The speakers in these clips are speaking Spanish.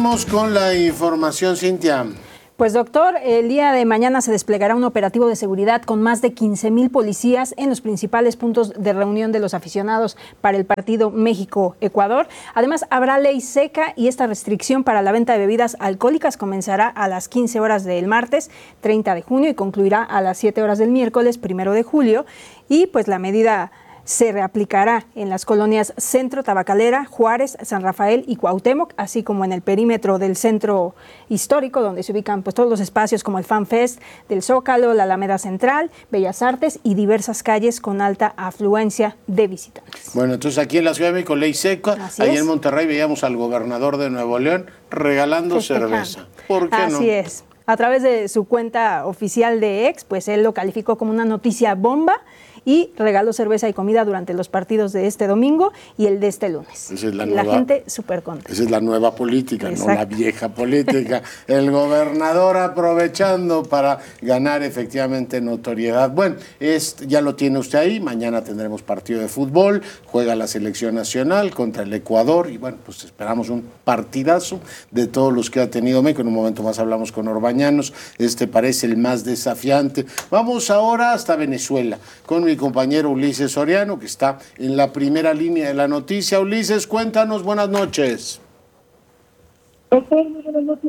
Vamos con la información, Cintia. Pues doctor, el día de mañana se desplegará un operativo de seguridad con más de 15,000 policías en los principales puntos de reunión de los aficionados para el partido México-Ecuador. Además, habrá ley seca y esta restricción para la venta de bebidas alcohólicas comenzará a las 15 horas del martes 30 de junio y concluirá a las 7 horas del miércoles 1 de julio. Y pues la medida se reaplicará en las colonias Centro, Tabacalera, Juárez, San Rafael y Cuauhtémoc, así como en el perímetro del centro histórico, donde se ubican pues todos los espacios como el Fan Fest del Zócalo, la Alameda Central, Bellas Artes y diversas calles con alta afluencia de visitantes. Bueno, entonces aquí en la Ciudad de México, ley seca. Allá en Monterrey veíamos al gobernador de Nuevo León regalando cerveza. ¿Por qué no? Así es. A través de su cuenta oficial de X, pues él lo calificó como una noticia bomba y regaló cerveza y comida durante los partidos de este domingo y el de este lunes. Esa es la gente súper contenta. Esa es la nueva política, exacto, no la vieja política. El gobernador aprovechando para ganar efectivamente notoriedad. Bueno, ya lo tiene usted ahí. Mañana tendremos partido de fútbol. Juega la selección nacional contra el Ecuador. Y bueno, pues esperamos un partidazo de todos los que ha tenido México. En un momento más hablamos con Orbañanos. Este parece el más desafiante. Vamos ahora hasta Venezuela con mi compañero Ulises Soriano, que está en la primera línea de la noticia. Ulises, cuéntanos, buenas noches. Doctor, buenas noches.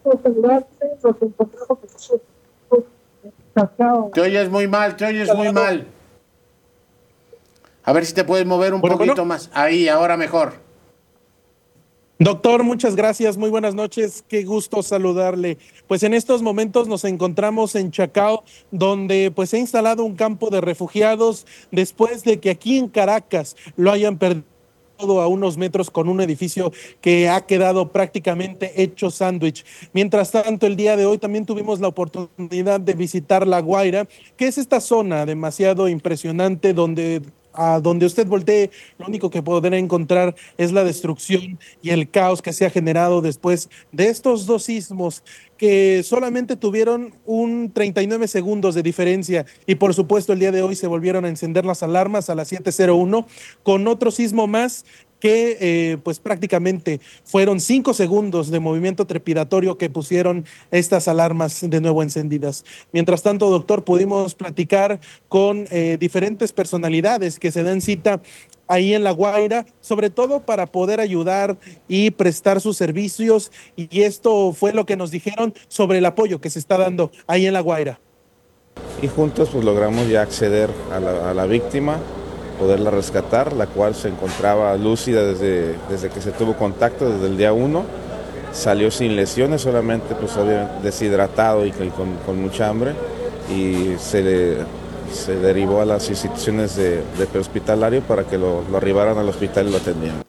Te oyes muy mal, te oyes muy mal. A ver si te puedes mover un poquito más. Ahí, ahora mejor. Doctor, muchas gracias, muy buenas noches, qué gusto saludarle. Pues en estos momentos nos encontramos en Chacao, donde pues se ha instalado un campo de refugiados después de que aquí en Caracas lo hayan perdido a unos metros con un edificio que ha quedado prácticamente hecho sándwich. Mientras tanto, el día de hoy también tuvimos la oportunidad de visitar La Guaira, que es esta zona demasiado impresionante donde a donde usted voltee, lo único que podrá encontrar es la destrucción y el caos que se ha generado después de estos dos sismos que solamente tuvieron un 39 segundos de diferencia y por supuesto el día de hoy se volvieron a encender las alarmas a las 7:01 con otro sismo más que pues prácticamente fueron 5 segundos de movimiento trepidatorio que pusieron estas alarmas de nuevo encendidas. Mientras tanto, doctor, pudimos platicar con diferentes personalidades que se dan cita ahí en La Guaira, sobre todo para poder ayudar y prestar sus servicios, y esto fue lo que nos dijeron sobre el apoyo que se está dando ahí en La Guaira. Y juntos pues logramos ya acceder a la víctima, poderla rescatar, la cual se encontraba lúcida desde que se tuvo contacto, desde el día 1, salió sin lesiones, solamente pues obviamente deshidratado y con mucha hambre, y se derivó a las instituciones de prehospitalario para que lo arribaran al hospital y lo atendieran.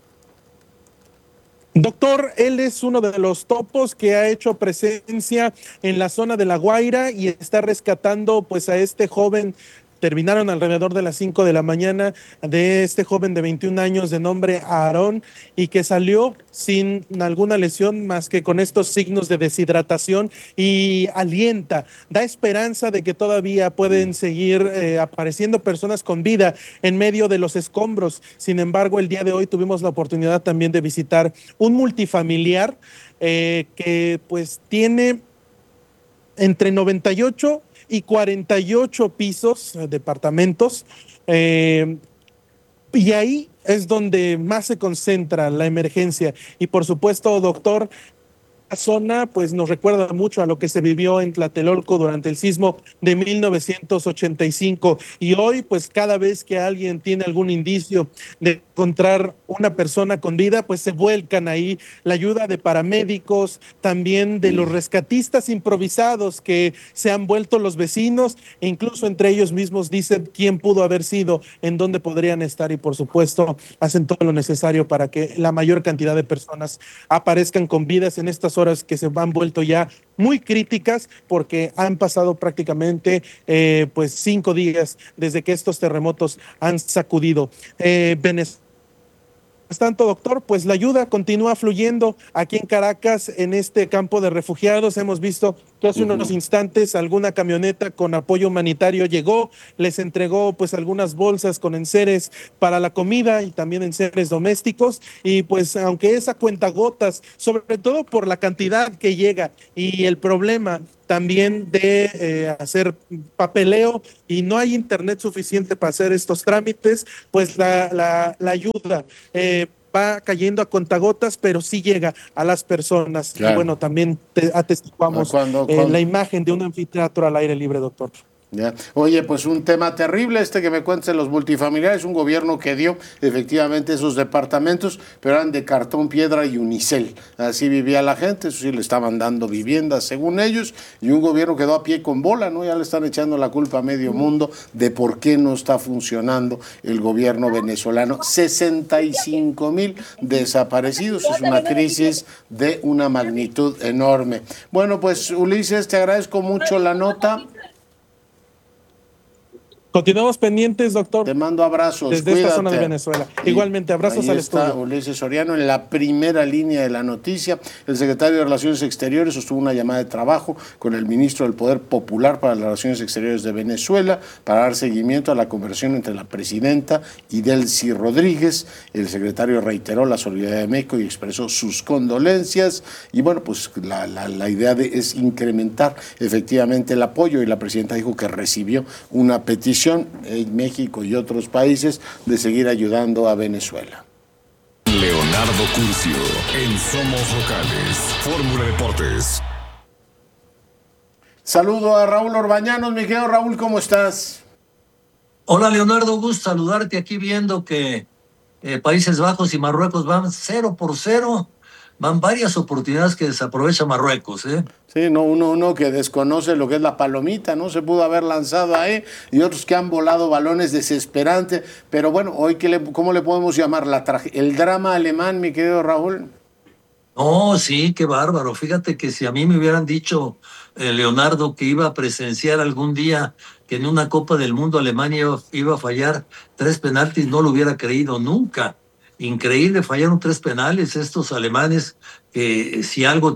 Doctor, él es uno de los topos que ha hecho presencia en la zona de La Guaira y está rescatando pues a este joven. Terminaron alrededor de las 5 de la mañana de este joven de 21 años de nombre Aarón y que salió sin alguna lesión más que con estos signos de deshidratación y alienta, da esperanza de que todavía pueden seguir apareciendo personas con vida en medio de los escombros. Sin embargo, el día de hoy tuvimos la oportunidad también de visitar un multifamiliar que pues tiene entre 98 y 48 pisos, departamentos, y ahí es donde más se concentra la emergencia. Y por supuesto, doctor, la zona pues nos recuerda mucho a lo que se vivió en Tlatelolco durante el sismo de 1985 y hoy pues cada vez que alguien tiene algún indicio de encontrar una persona con vida pues se vuelcan ahí la ayuda de paramédicos, también de los rescatistas improvisados que se han vuelto los vecinos e incluso entre ellos mismos dicen quién pudo haber sido, en dónde podrían estar y por supuesto hacen todo lo necesario para que la mayor cantidad de personas aparezcan con vidas en estas horas que se han vuelto ya muy críticas porque han pasado prácticamente pues 5 días desde que estos terremotos han sacudido Venezuela. tanto, doctor, pues la ayuda continúa fluyendo aquí en Caracas, en este campo de refugiados. Hemos visto que hace unos instantes alguna camioneta con apoyo humanitario llegó, les entregó pues algunas bolsas con enseres para la comida y también enseres domésticos. Y pues aunque es a cuentagotas, sobre todo por la cantidad que llega y el problema también de hacer papeleo y no hay internet suficiente para hacer estos trámites, pues la ayuda va cayendo a contagotas, pero sí llega a las personas. Claro. Y bueno, también atestiguamos la imagen de un anfiteatro al aire libre, doctor. Ya. Oye, pues un tema terrible que me cuentan los multifamiliares, un gobierno que dio efectivamente esos departamentos, pero eran de cartón, piedra y unicel. Así vivía la gente, eso sí, le estaban dando viviendas según ellos, y un gobierno quedó a pie con bola, ¿no? Ya le están echando la culpa a medio mundo de por qué no está funcionando el gobierno venezolano. 65,000 desaparecidos, es una crisis de una magnitud enorme. Bueno, pues Ulises, te agradezco mucho la nota. Continuamos pendientes, doctor. Te mando abrazos. Desde esta zona de Venezuela. Igualmente, abrazos al estudio. Ahí está Ulises Soriano en la primera línea de la noticia. El secretario de Relaciones Exteriores sostuvo una llamada de trabajo con el ministro del Poder Popular para las Relaciones Exteriores de Venezuela para dar seguimiento a la conversación entre la presidenta y Delcy Rodríguez. El secretario reiteró la solidaridad de México y expresó sus condolencias. Y bueno, pues la idea es incrementar efectivamente el apoyo, y la presidenta dijo que recibió una petición en México y otros países de seguir ayudando a Venezuela. Leonardo Curcio en Somos Locales, Fórmula Deportes. Saludo a Raúl Orbañanos. Mi querido Raúl, ¿cómo estás? Hola Leonardo, gusto saludarte aquí viendo que Países Bajos y Marruecos van 0-0. Van varias oportunidades que desaprovecha Marruecos, ¿eh? Sí, no, uno que desconoce lo que es la palomita, ¿no? Se pudo haber lanzado ahí, y otros que han volado balones desesperantes. Pero bueno, hoy, ¿cómo le podemos llamar? ¿El drama alemán, mi querido Raúl? No, sí, qué bárbaro. Fíjate que si a mí me hubieran dicho, Leonardo, que iba a presenciar algún día que en una Copa del Mundo Alemania iba a fallar 3 penaltis, no lo hubiera creído nunca. Increíble, fallaron 3 penales estos alemanes, que si algo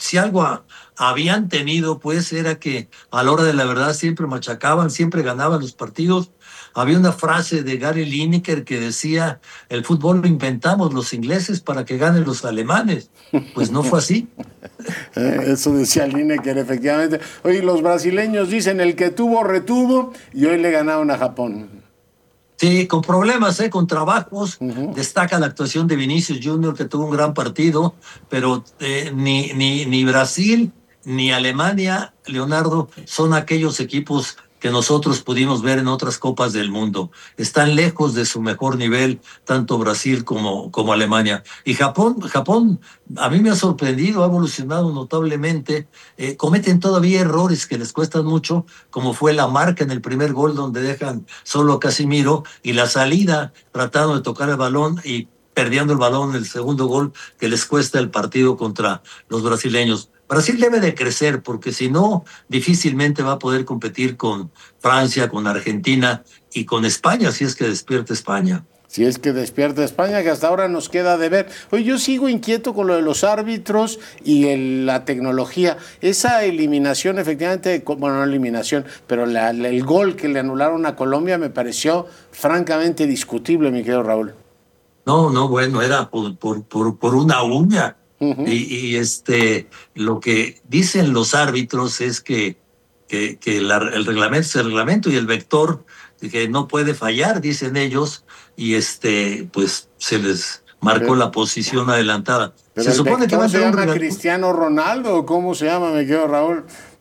habían tenido, pues era que a la hora de la verdad siempre machacaban, siempre ganaban los partidos. Había una frase de Gary Lineker que decía: el fútbol lo inventamos los ingleses para que ganen los alemanes. Pues no fue así. Eso decía Lineker, efectivamente. Oye, los brasileños dicen: el que tuvo, retuvo, y hoy le ganaron a Japón. Sí, con problemas, con trabajos. Destaca la actuación de Vinicius Junior, que tuvo un gran partido, pero ni Brasil ni Alemania, Leonardo, son aquellos equipos que nosotros pudimos ver en otras copas del mundo. Están lejos de su mejor nivel, tanto Brasil como Alemania. Y Japón, a mí me ha sorprendido, ha evolucionado notablemente. Cometen todavía errores que les cuestan mucho, como fue la marca en el primer gol, donde dejan solo a Casimiro, y la salida tratando de tocar el balón y perdiendo el balón en el segundo gol, que les cuesta el partido contra los brasileños. Brasil debe de crecer, porque si no, difícilmente va a poder competir con Francia, con Argentina y con España, si es que despierta España. Si es que despierta España, que hasta ahora nos queda de ver. Oye, yo sigo inquieto con lo de los árbitros y la tecnología. Esa eliminación, efectivamente, bueno, no eliminación, pero el gol que le anularon a Colombia me pareció francamente discutible, mi querido Raúl. No, bueno, era por una uña. Y lo que dicen los árbitros es que el reglamento es el reglamento, y el vector que no puede fallar, dicen ellos, y pues se les marcó la posición adelantada. Pero se supone que va a ser Cristiano Ronaldo, ¿o cómo se llama, me quedo Raúl?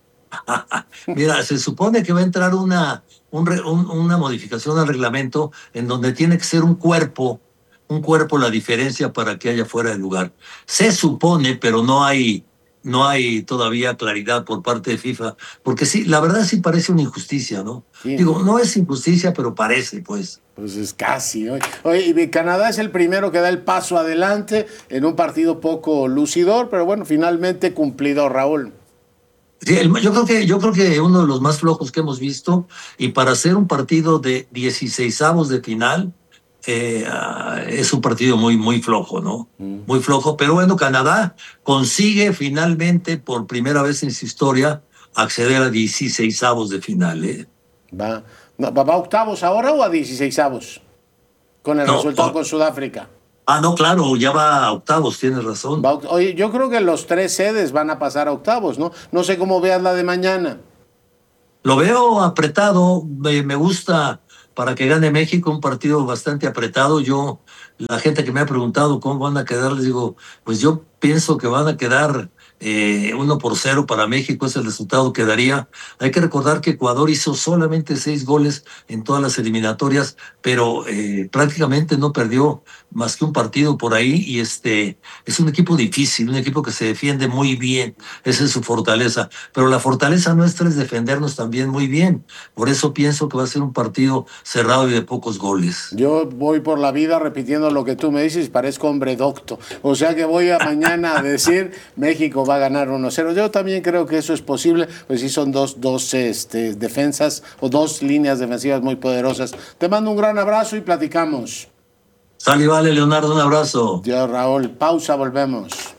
Mira, se supone que va a entrar una modificación al reglamento en donde tiene que ser un cuerpo la diferencia para que haya fuera de lugar. Se supone, pero no hay todavía claridad por parte de FIFA, porque sí, la verdad sí parece una injusticia, ¿no? Sí. Digo, no es injusticia, pero parece, pues. Pues es casi. Oye, y Canadá es el primero que da el paso adelante en un partido poco lucidor, pero bueno, finalmente cumplido, Raúl. Sí, yo creo que uno de los más flojos que hemos visto, y para hacer un partido de 16avos de final, es un partido muy flojo, ¿no? Muy flojo, pero bueno, Canadá consigue finalmente, por primera vez en su historia, acceder a 16avos de final, ¿eh? ¿Va a octavos ahora o a 16avos? Con el resultado con Sudáfrica. No, claro, ya va a octavos, tienes razón. Oye, yo creo que los 3 sedes van a pasar a octavos, ¿no? No sé cómo veas la de mañana. Lo veo apretado, me gusta para que gane México, un partido bastante apretado. La gente que me ha preguntado cómo van a quedar, les digo, pues yo pienso que van a quedar 1-0 para México, es el resultado que daría. Hay que recordar que Ecuador hizo solamente 6 goles en todas las eliminatorias, pero prácticamente no perdió más que un partido por ahí, y es un equipo difícil, un equipo que se defiende muy bien, esa es su fortaleza, pero la fortaleza nuestra es defendernos también muy bien, por eso pienso que va a ser un partido cerrado y de pocos goles. Yo voy por la vida repitiendo lo que tú me dices, parezco hombre docto, o sea que voy a mañana a decir México va a ganar 1-0. Yo también creo que eso es posible, pues sí son dos defensas o 2 líneas defensivas muy poderosas. Te mando un gran abrazo y platicamos. Sale y vale, Leonardo, un abrazo. Dios, Raúl, pausa, volvemos.